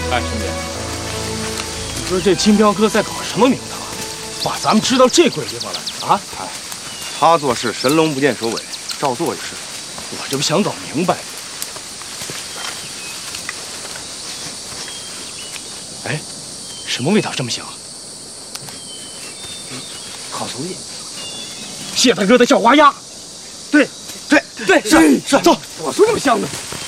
哎，兄弟，你说这金彪哥在搞什么名堂啊？把咱们吃到这鬼地方来啊！ 哎，他做事神龙不见首尾，照做就是。 我这不想搞明白。哎，什么味道这么香啊？ 好东西。 谢大哥的叫花鸭。 对，是， 走， 我说这么香呢。